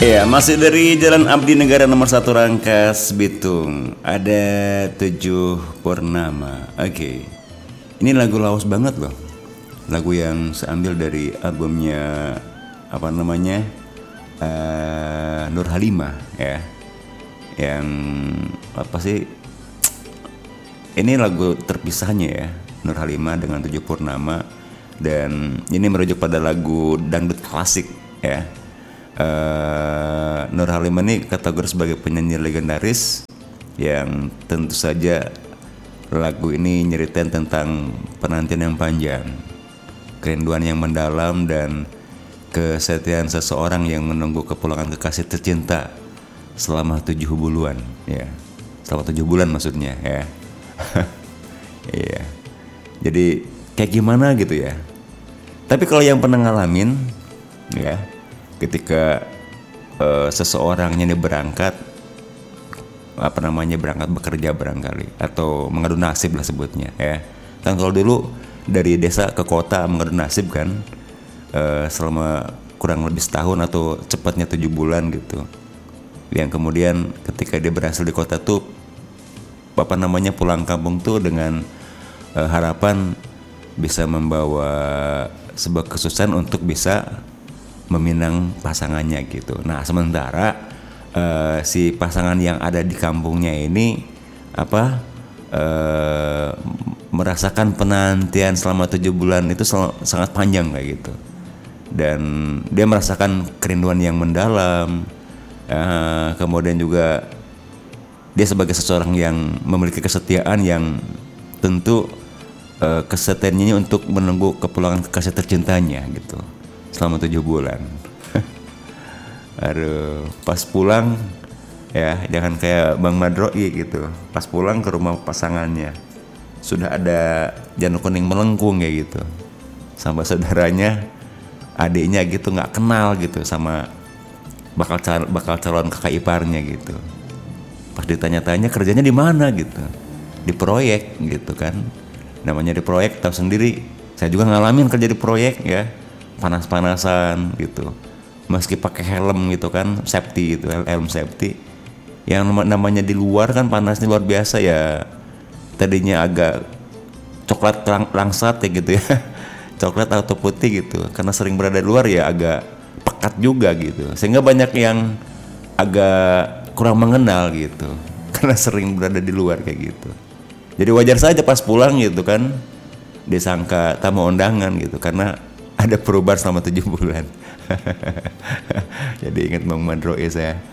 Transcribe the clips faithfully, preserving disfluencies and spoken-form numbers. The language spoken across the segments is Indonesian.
Ya, masih dari Jalan Abdi Negara nomor satu Rangkas Bitung. Ada tujuh purnama. Oke. Ini lagu lawas banget loh. Lagu yang saya ambil dari albumnya apa namanya? Uh, Nur Halimah ya. Yang apa sih? Ini lagu terpisahnya ya, Nur Halimah dengan tujuh purnama, dan ini merujuk pada lagu dangdut klasik ya. Uh, Nur Halimah ini kategori sebagai penyanyi legendaris yang tentu saja lagu ini nyeritain tentang penantian yang panjang, kerinduan yang mendalam, dan kesetiaan seseorang yang menunggu kepulangan kekasih tercinta selama tujuh bulan ya, selama tujuh bulan maksudnya ya. Iya. Jadi kayak gimana gitu ya. Tapi kalau yang pernah ngalamin ya, ketika uh, seseorang ini berangkat apa namanya berangkat bekerja barangkali atau mengadu nasib lah sebutnya ya. Kan kalau dulu dari desa ke kota mengadu nasib kan uh, selama kurang lebih setahun atau cepatnya tujuh bulan gitu. Yang kemudian ketika dia berhasil di kota tuh apa namanya pulang kampung tuh dengan uh, harapan bisa membawa sebuah kesuksesan untuk bisa meminang pasangannya gitu. Nah sementara uh, si pasangan yang ada di kampungnya ini apa uh, merasakan penantian selama tujuh bulan itu sel- sangat panjang kayak gitu, dan dia merasakan kerinduan yang mendalam. Uh, kemudian juga dia sebagai seseorang yang memiliki kesetiaan yang tentu uh, kesetiaannya untuk menunggu kepulangan kekasih tercintanya gitu selama tujuh bulan. Aduh, pas pulang ya jangan kayak Bang Madroi gitu. Pas pulang ke rumah pasangannya sudah ada janur kuning melengkung kayak gitu. Sama saudaranya, adiknya gitu nggak kenal gitu sama bakal cal- bakal calon kakak iparnya gitu. Pas ditanya-tanya kerjanya di mana gitu. Di proyek gitu kan. Namanya di proyek tahu sendiri. Saya juga ngalamin kerja di proyek ya. Panas-panasan gitu, meski pakai helm gitu kan, safety gitu, helm safety. Yang namanya di luar kan panasnya luar biasa ya. Tadinya agak coklat lang- langsat ya gitu ya, coklat atau putih gitu, karena sering berada di luar ya agak pekat juga gitu. Sehingga banyak yang agak kurang mengenal gitu, karena sering berada di luar kayak gitu. Jadi wajar saja pas pulang gitu kan, disangka tamu undangan gitu, karena ada perubahan selama tujuh bulan. Jadi ingat Bang Madroi saya.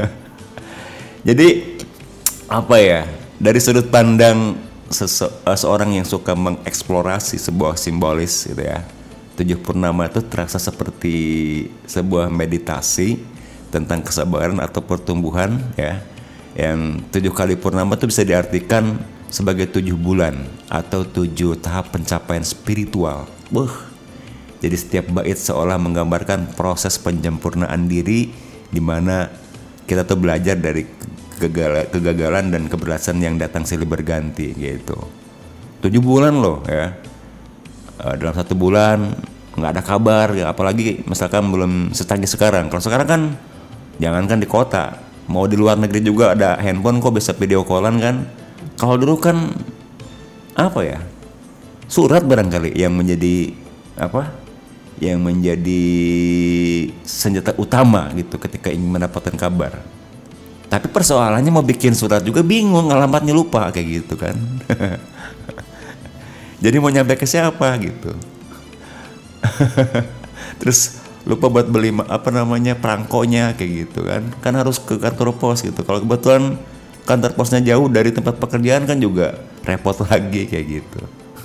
Jadi apa ya, dari sudut pandang sese- seorang yang suka mengeksplorasi sebuah simbolis gitu ya, tujuh purnama itu terasa seperti sebuah meditasi tentang kesabaran atau pertumbuhan ya. Yang tujuh kali purnama itu bisa diartikan sebagai tujuh bulan atau tujuh tahap pencapaian spiritual. Buh. Jadi setiap bait seolah menggambarkan proses penyempurnaan diri, di mana kita tuh belajar dari kegagalan, kegagalan dan keberhasilan yang datang silih berganti gitu. Tujuh bulan loh ya. E, dalam satu bulan nggak ada kabar ya, apalagi misalkan belum secanggih sekarang. Kalau sekarang kan jangankan di kota, mau di luar negeri juga ada handphone kok bisa video callan kan. Kalau dulu kan apa ya, surat barangkali yang menjadi apa yang menjadi senjata utama gitu ketika ingin mendapatkan kabar. Tapi persoalannya mau bikin surat juga bingung, alamatnya lupa kayak gitu kan. Jadi mau nyampe ke siapa gitu. Terus lupa buat beli apa namanya perangkonya kayak gitu kan. Kan harus ke kantor pos gitu. Kalau kebetulan kantor posnya jauh dari tempat pekerjaan kan juga repot lagi kayak gitu.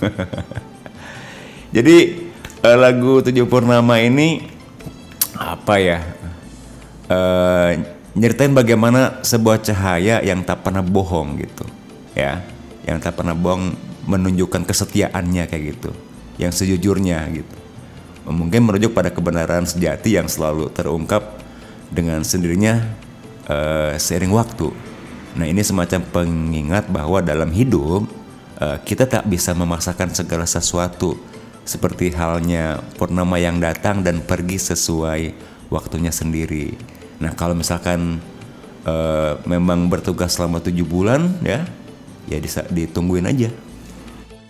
Jadi Uh, lagu Tujuh Purnama ini apa ya, uh, nyeritain bagaimana sebuah cahaya yang tak pernah bohong gitu ya, yang tak pernah bohong menunjukkan kesetiaannya kayak gitu, yang sejujurnya gitu. Mungkin merujuk pada kebenaran sejati yang selalu terungkap dengan sendirinya uh, seiring waktu. Nah ini semacam pengingat bahwa dalam hidup uh, kita tak bisa memaksakan segala sesuatu, seperti halnya purnama yang datang dan pergi sesuai waktunya sendiri. Nah kalau misalkan uh, memang bertugas selama tujuh bulan ya, ya disa- ditungguin aja